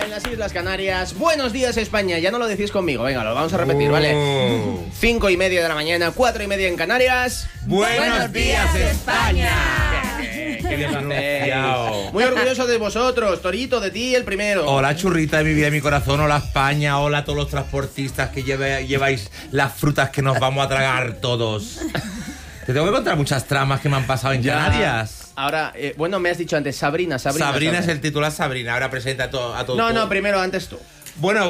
en las Islas Canarias. Buenos días, España. Ya no lo decís conmigo. Venga, lo vamos a repetir, ¿vale? 5:30 de la mañana, 4:30 en Canarias. Buenos días, España. ¿Qué bien lo hacéis? Muy orgulloso de vosotros, Torito, de ti el primero. Hola, churrita de mi vida y mi corazón. Hola, España. Hola a todos los transportistas que lleváis las frutas que nos vamos a tragar todos. Te tengo que contar muchas tramas que me han pasado en Canarias. Ahora, bueno, me has dicho antes Sabrina. Sabrina es el titular, Sabrina. Ahora presenta a todo. No, primero, antes tú. Bueno,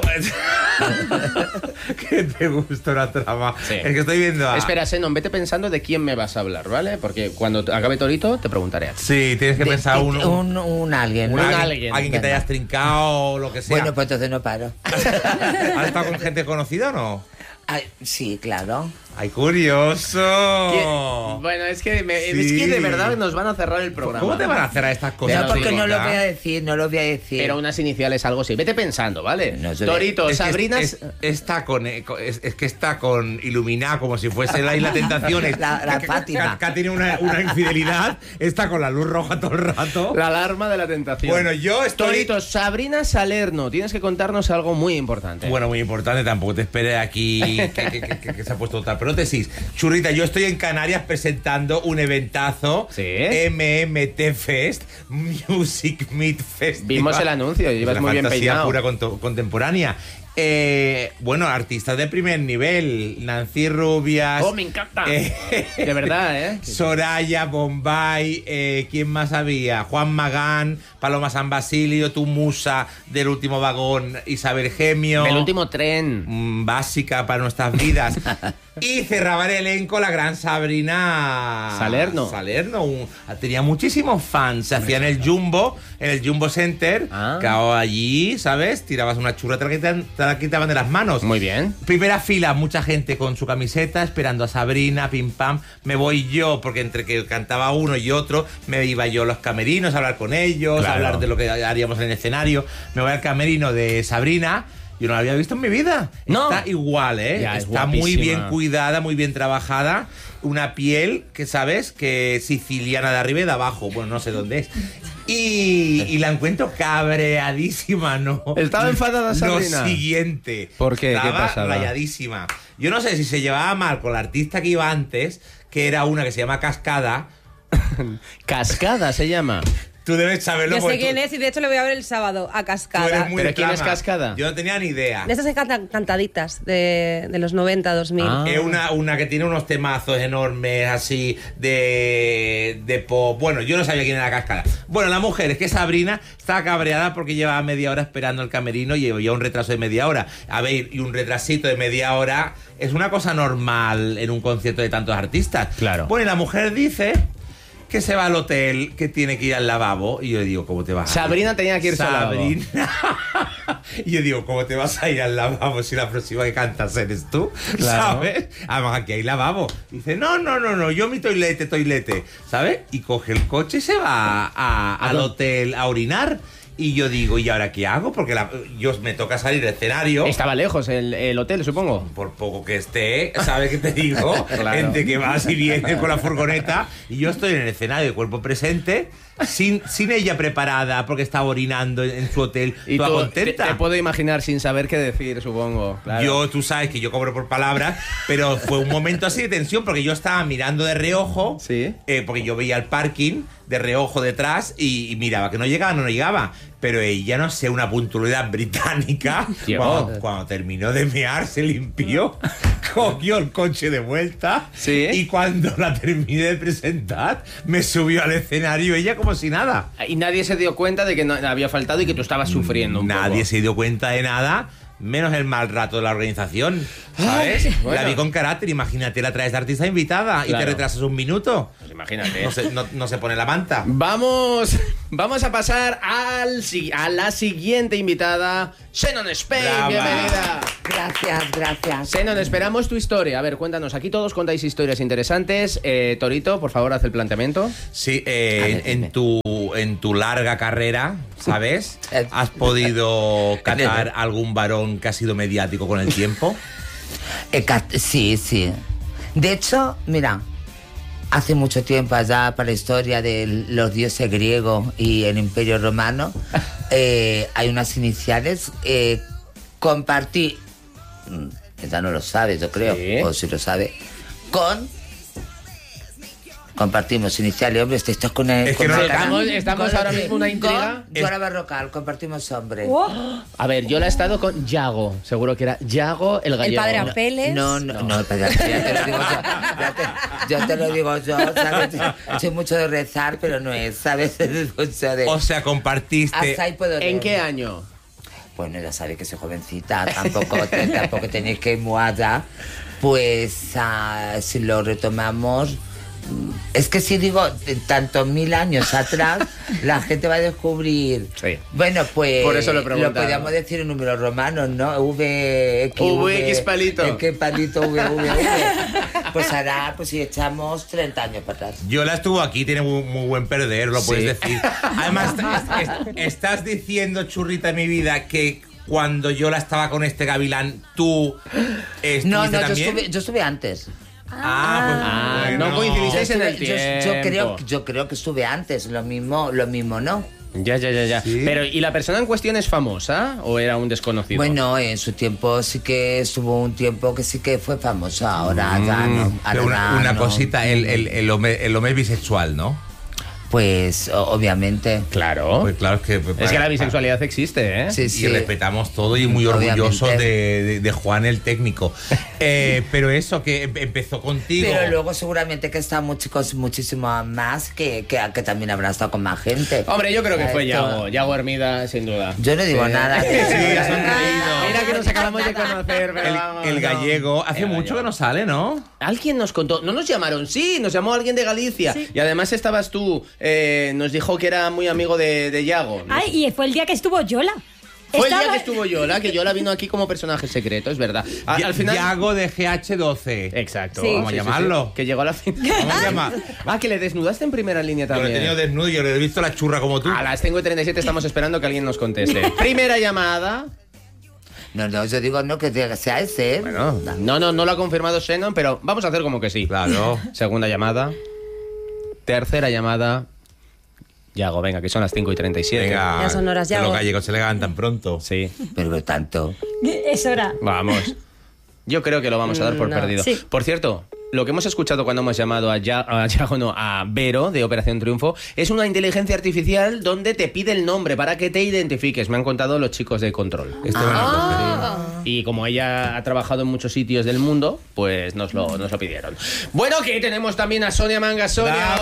que te gusta una trama. Sí. Es que estoy viendo a... Espera, Senon, vete pensando de quién me vas a hablar, ¿vale? Porque cuando acabe Torito te preguntaré a ti. Sí, tienes que pensar un alguien. Alguien que te hayas trincado o lo que sea. Bueno, pues entonces no paro. ¿Has estado con gente conocida o no? Ay, sí, claro. ¡Ay, curioso! Bueno, es que Sí. de verdad nos van a cerrar el programa. ¿Cómo te van a hacer a estas cosas? No, porque churrita? no lo voy a decir, no lo voy a decir. Pero unas iniciales, algo así. Vete pensando, ¿vale? No, Torito, Es que Sabrina... está con iluminada como si fuese la Isla Tentaciones. La Fátima. Que ha tenido una infidelidad. Está con la luz roja todo el rato. La alarma de la tentación. Bueno, yo estoy... Torito, Sabrina Salerno, tienes que contarnos algo muy importante. Bueno, muy importante, tampoco te esperes aquí que se ha puesto otra prótesis. Churrita, yo estoy en Canarias presentando un eventazo. ¿Sí? MMT Fest, Music Meet Fest. Vimos el anuncio, llevas muy bien peinado. Pura contemporánea. Bueno, artistas de primer nivel. Nancy Rubias. ¡Oh, me encanta! De verdad, ¿eh? Soraya, Bombay, ¿quién más había? Juan Magán, Paloma San Basilio, tu musa del último vagón, Isabel Gemio. El último tren. Básica para nuestras vidas. Y cerraba el elenco la gran Sabrina Salerno. Tenía muchísimos fans. Se hacía en el Jumbo Center. Que allí, ¿sabes? Tirabas una churra, te la quitaban de las manos. Muy bien. Primera fila, mucha gente con su camiseta esperando a Sabrina, pim pam. Me voy yo, porque entre que cantaba uno y otro, me iba yo a los camerinos a hablar con ellos, Claro. a hablar de lo que haríamos en el escenario. Me voy al camerino de Sabrina. Yo no la había visto en mi vida. No. Está igual, ¿eh? Ya, es Está muy guapísima. bien cuidada, muy bien trabajada. Una piel que, ¿sabes? Que siciliana de arriba y de abajo. Bueno, no sé dónde es. Y la encuentro cabreadísima, ¿no? ¿Estaba enfadada Sabrina? Lo siguiente. ¿Por qué? ¿Qué Estaba pasaba? rayadísima. Yo no sé si se llevaba mal con la artista que iba antes, que era una que se llama Cascada. Cascada se llama. Tú debes saberlo. Yo porque sé quién es y de hecho le voy a ver el sábado a tú Cascada. eres muy ¿Pero quién es clama. Cascada? Yo no tenía ni idea. De esas que cantan cantaditas de los 90, 2000. Ah. Es una que tiene unos temazos enormes así de pop. Bueno, yo no sabía quién era Cascada. Bueno, la mujer es que Sabrina estaba cabreada porque llevaba media hora esperando el camerino y llevaba un retraso de media hora. A ver, y un retrasito de media hora es una cosa normal en un concierto de tantos artistas. Claro. Bueno, y la mujer dice que se va al hotel, que tiene que ir al lavabo. Y yo digo, ¿cómo te vas? Sabrina tenía que irse al lavabo. Sabrina. Y yo digo, ¿cómo te vas a ir al lavabo si la próxima que cantas eres tú? Claro. ¿Sabes? Además, aquí hay lavabo. Dice, no, yo mi toilete. ¿Sabes? Y coge el coche y se va al hotel a orinar. Y yo digo, ¿y ahora qué hago? Porque yo me toca salir del escenario. Estaba lejos el hotel, supongo. Por poco que esté, ¿sabes qué te digo? Claro. Gente que vas y viene con la furgoneta y yo estoy en el escenario de cuerpo presente sin ella preparada porque estaba orinando en su hotel, Y toda tú, contenta. te puedo imaginar sin saber qué decir, supongo. Claro. Tú sabes que yo cobro por palabras, pero fue un momento así de tensión porque yo estaba mirando de reojo, Sí. porque yo veía el parking de reojo detrás y miraba que no llegaba. Pero ella, no sé, una puntualidad británica. Llegó. Cuando terminó de mear, se limpió, cogió el coche de vuelta. Sí. Y cuando la terminé de presentar, me subió al escenario ella como si nada. Y nadie se dio cuenta de que no había faltado y que tú estabas sufriendo un Nadie poco. se dio cuenta de nada, menos el mal rato de la organización, ¿sabes? Ay, bueno. La vi con carácter, imagínate, la traes de artista invitada y Claro. te retrasas un minuto. Pues imagínate. No se pone la manta. Vamos a pasar a la siguiente invitada, Shannon Spain. Brava. Bienvenida. Gracias. Shannon, esperamos tu historia. A ver, cuéntanos. Aquí todos contáis historias interesantes. Torito, por favor, haz el planteamiento. Sí, ver, dime. en tu larga carrera, ¿sabes? ¿Has podido catar algún varón que ha sido mediático con el tiempo? Sí. De hecho, mira, hace mucho tiempo allá para la historia de los dioses griegos y el Imperio Romano, hay unas iniciales. Compartí, ella no lo sabe, yo creo, Sí. o si lo sabe, compartimos iniciales, hombre, esto es con el... Es que con no el lo- canal. estamos ahora mismo una intriga. Con Dora Barrocal, compartimos hombre. A ver, yo la he estado con Yago. Seguro que era Yago el El gallego. padre Apeles. No, el padre Apeles, ya te lo digo yo. Ya te lo digo yo, ¿sabes? Soy mucho de rezar, pero no es, ¿sabes? Es mucho de... O sea, compartiste. Hasta ahí puedo ¿En leer. qué año? Bueno, ya sabéis que soy jovencita, tampoco tenéis que ir muy allá. Pues si lo retomamos, es que si digo tantos 1000 años atrás, la gente va a descubrir. Sí. Bueno, pues Por eso lo he preguntado. podríamos decir en números romanos, ¿no? VX palito. X palito, V. Pues ahora, pues si echamos 30 años para atrás. Yo la estuvo aquí, tiene muy buen perder, lo Sí. puedes decir. Además, estás diciendo, churrita, mi vida, que cuando yo la estaba con este gavilán, tú estuviste No, también. yo estuve antes. No coincidisteis en el Yo creo que estuve antes, lo mismo, ¿no? Ya. Sí. Pero, ¿y la persona en cuestión es famosa o era un desconocido? Bueno, en su tiempo sí que estuvo un tiempo que sí que fue famoso, ahora ya no. Ahora Pero una ya no. cosita, el hombre es bisexual, ¿no? Pues obviamente. Claro. Pues claro, Es que la bisexualidad existe, ¿eh? Sí, Y sí. respetamos todo y muy Obviamente. orgullosos de Juan el técnico. Pero eso, que empezó contigo. Pero luego seguramente que están chicos muchísimo más que también habrán estado con más gente. Hombre, yo creo que fue Esto- Yago Hermida, sin duda. Yo no digo nada. Sí, ha sonreído. Mira que nos acabamos de conocer, pero El, vamos, el no. gallego, hace El mucho gallego. que no sale, ¿no? Alguien nos contó, no nos llamaron, sí, nos llamó alguien de Galicia. Y además estabas tú, nos dijo que era muy amigo de Yago. Ay, y fue el día que estuvo Yola. Fue el día Estaba- que estuvo Yola, que Yola vino aquí como personaje secreto, es verdad. Al final... Yago de GH12. Exacto. Sí. Vamos a llamarlo. Que llegó a la final. ¿Cómo se llama? Que le desnudaste en primera línea Yo lo he también. tenido desnudo y yo le he visto la churra como tú. A las 5:37 estamos esperando que alguien nos conteste. Primera llamada. No, yo digo no que sea ese. Bueno, no lo ha confirmado Shannon, pero vamos a hacer como que sí. Claro. Segunda llamada. Tercera llamada. Yago, venga, que son las 5:37. Venga. Ya son horas, que Yago. los gallegos se levantan pronto. Sí, Pero tanto. Es hora. vamos. Yo creo que lo vamos a dar por No. perdido. Sí. Por cierto, lo que hemos escuchado cuando hemos llamado a Vero de Operación Triunfo es una inteligencia artificial donde te pide el nombre para que te identifiques. Me han contado los chicos de Control. Este van a Y como ella ha trabajado en muchos sitios del mundo, pues nos lo pidieron. Bueno, que tenemos también a Sonia Manga. Sonia, ¡Bravo!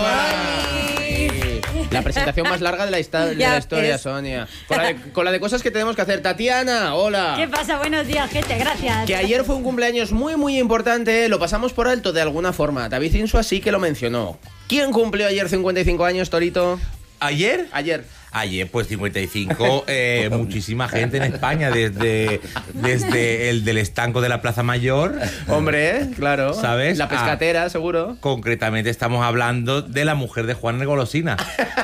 hola. La presentación más larga de la Ya historia, ves. Sonia. Con la de cosas que tenemos que hacer. Tatiana, hola. ¿Qué pasa? Buenos días, gente. Gracias. Que ayer fue un cumpleaños muy importante, ¿eh? Lo pasamos por alto de alguna forma. David Insua sí que lo mencionó. ¿Quién cumplió ayer 55 años, Torito? ¿Ayer? Ayer, pues 55, muchísima gente en España, desde el del estanco de la Plaza Mayor. Hombre, claro. ¿Sabes? La pescatera, seguro. Concretamente estamos hablando de la mujer de Juan el Golosina.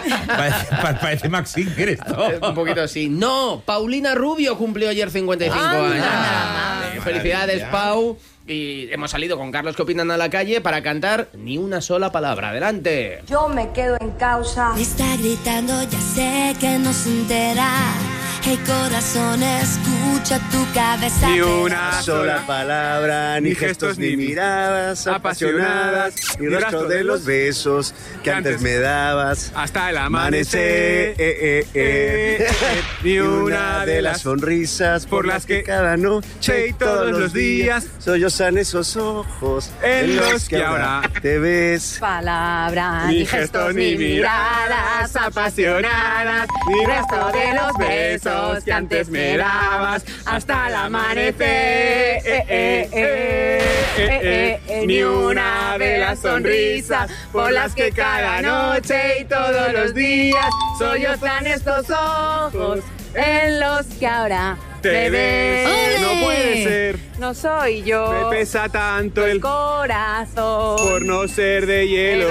Parece Max Singer esto. Un poquito así. No, Paulina Rubio cumplió ayer 55 años. Felicidades, Maravilla. Pau. Y hemos salido con Carlos que opinan a la calle para cantar ni una sola palabra. Adelante. Yo me quedo en causa. Me está gritando, ya sé que no se entera. Hey corazón, escucha tu cabeza. Ni una sola palabra, ni gestos, ni miradas apasionadas, ni rastro de los besos que antes me dabas. Hasta el Amanecer, ni una de las sonrisas por las que cada noche y todos los días sollozan esos ojos en los que ahora te ves. Palabras, Ni gestos ni miradas apasionadas, ni resto de los besos que antes me dabas hasta el amanecer. Ni una de las sonrisas por las que cada noche y todos los días sollozan estos ojos en los que ahora te ves. ¡Ole! No puede ser, no soy yo. me pesa tanto el corazón. por no ser de hielo.